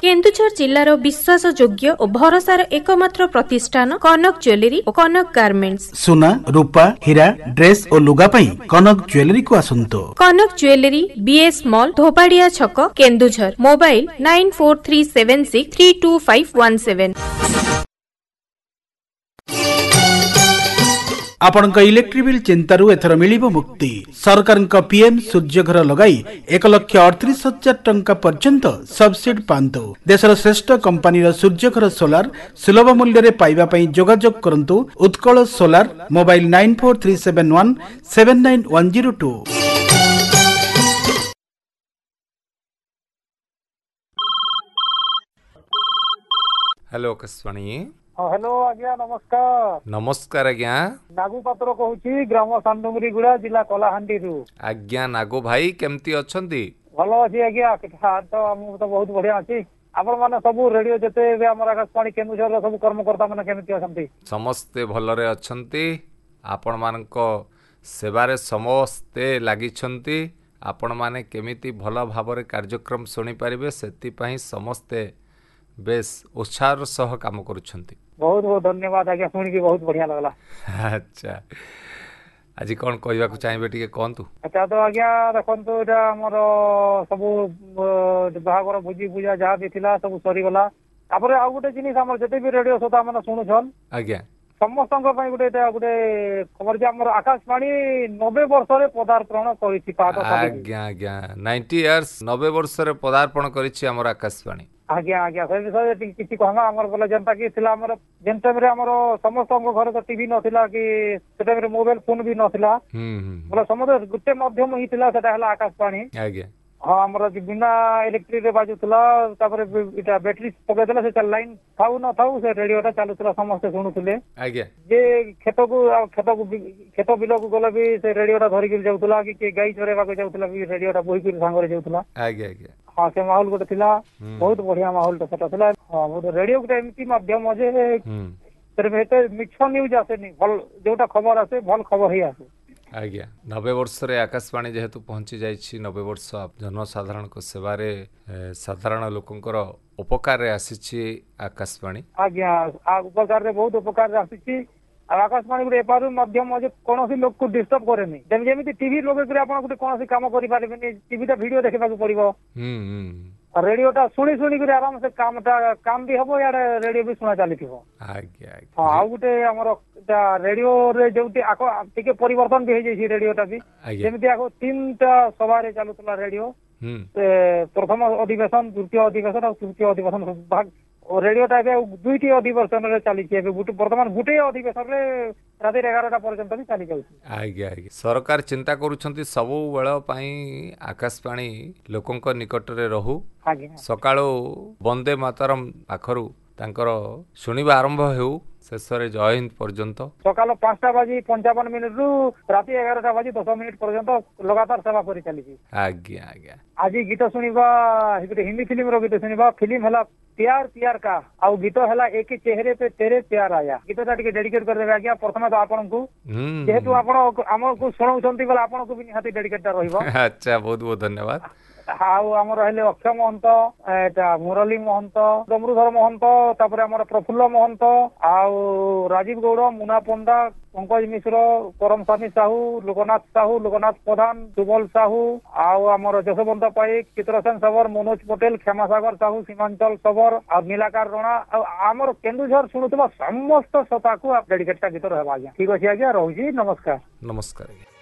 केन्दुझर जिल्लार विश्वासयोग्य और भरोसार एकमात्र प्रतिष्ठान कनक ज्वेलरी और कनक गार्मेंट्स। सुना रूपा हीरा ड्रेस और लुगा पई कनक ज्वेलरी को आसंतो। कनक ज्वेलरी बीएस मॉल धोपाड़िया छक केन्दुझर। मोबाइल 9437632517। आपणक इलेक्ट्रिक बिल चिंतारू एथर मिलिबो मुक्ति। सरकार पीएम सूर्यघर लगाई 1,38,000 टंका पर्यंत सब्सिडी पांतु। देशर श्रेष्ठ कंपनी सूर्यघर सोलार सुलभ मूल्य रे पाइबा पई जोगाजोग करंतु Utkal solar. Mobile 9437179102। Hello Akashvani. Hello आज्ञा नमस्कार। नमस्कार आज्ञा। नागू पात्र कहूची ग्राम सांडुंगरी गुड़ा जिला कलाहांडी रु। आज्ञा नागो भाई केमती अछंती? भलो अछि आज्ञा। तो हम तो बहुत बढ़िया अछि। आपण माने सब रेडियो जते हमर आकाशवाणी केन्दुझर सब कर्मकर्ता माने केमती अछंती? समस्ते भलरे अछंती। आपण मानक सेवारे समस्ते लागिछंती। आपण माने केमिति भल भाबरे कार्यक्रम सुनि परिबे सेति पई समस्ते बेस उत्साह सह काम करुछंती। बहुत बहुत धन्यवाद आज्ञा। सुनि के बहुत बढ़िया लागला। अच्छा आज कौन कहवा चाहिए टे कहतु? अच्छा तो आज्ञा देखो एटा हमर सब बाहागर भोजी पूजा जहाँ भी थिला सब सरीगला। तापर आउ गोटे जिनिस हमर जते भी रेडियो श्रोता माने सुनुछन आज्ञा समस्त गोटे खबर जे हमर आकाशवाणी 90 वर्ष रे पदार्पण करिछि। आज्ञा आज्ञा 90 इयर्स 90 वर्ष रे पदार्पण करिछि हमर आकाशवाणी। आज्ञा आज्ञा से विषय किसी कहमा हमर बोले जनता की थिला हमर जेन टाइम रे हमर समस्त घर तो टीवी नथिला कि से टाइम रे मोबाइल फोन भी नथिला। बोले समस्त गुटे माध्यम ही थिला सेटा हला आकाशवाणी। आज्ञा हाँ हमर बिना इलेक्ट्रिक रे बाजुथला। तापर इटा बैटरी पकेदेला से लाइन थाउ न थाउ से रेडियोटा चालुथला समस्त सुनुथले। आज्ञा जे खेत बिल को गले भी से रेडियोटा धरिक जाउथला कि गाई चरेबा को जाउथला भी रेडियोटा बोही के संगरे जाउथला। आज्ञा आज्ञा हाँ से माहौल गोटे थिला। बहुत बढ़िया माहौल सेटा थिला। हाँ वो रेडियो गोटे एमती माध्यम जे से मिछ न्यूज आसेनी भल जोटा खबर आसे भल खबर ही आसे। आज्ञा 90 वर्ष रे आकाशवाणी जेहेतु पहुंची जाइछि 90 वर्ष जनसाधारण को सेवारे साधारण लोकंकर उपकार रे आसीछि आकाशवाणी। आज्ञा उपकार रे बहुत उपकार रे आसीछि। आकाशवाणी गोटे एपारु माध्यम जे कोनोसी लोक को डिस्टर्ब करेनी। जेमिति टीवी लोग करे आपण गोटे कोनोसी काम करि पारेबेनी। टीवी टा वीडियो देखबा को पड़िबो। रेडियोटा शुणी कर आराम से काम भी हम या रेडियो भी शुणा चली। हाँ आउ गोटे आमर रेडियो रे जो टिके परिवर्तन भी हो जाए रेडियोटा भी जमी आग 3टा सभा चलुला रेडियो। प्रथम अधिवेशन द्वितीय अधिवेशन और तृतीय अधिवेशन भाग रेडियोटा 2टी अधिवेशन चली। बर्तमान गोटे अधिवेशन राति 11टा पर्यंत भी चली जाउछि। आज्ञा आज्ञा सरकार चिंता करूछंती सबु बेଳ ପାଇଁ आकाशवाणी लोकंक निकट रे रहू। सकाळो वंदे मातरम आखरु तांकर सुनिबा आरंभ हेउ शेषरे जय हिंद पर्यंत सकाळ 5:55 रु राति 11:10 पर्यंत लगातार सेवा करि चली। आज्ञा आज्ञा आज गीत सुनिबा हिंदी फिल्म रो गीत सुनिबा। फिल्म हला प्यार प्यार का आउ गीत हला एक चेहरे पे तेरे प्यार आया। गीतटा टिके डेडिकेट कर देबे आज्ञा। प्रथम तो आपन को जेहेतु आपण हमर को सुनाउछंती बोले आपन को भी निहाती डेडिकेट रहइबो। अच्छा बहुत बहुत धन्यवाद। आउ आमर हेले अक्षय महंत एटा मुरली महंत डमरुधर महंत तापर आमर प्रफुल्ल महंत आउ राजीव गौड़ मुना पंडा पंकज मिश्र परम स्वामी साहू लोकनाथ प्रधान सुबल साहू आउ आमर जशवंत पाइक चित्रसेन सबर मनोज पटेल क्षमासागर साहू सीमांचल सबर आ नीलाकार रणा आमर केन्दुझर शुणुवा समस्त श्रोता को डेडिकेट गीत रहबा। ठीक अछि आज्ञा। रहूची नमस्कार। नमस्कार।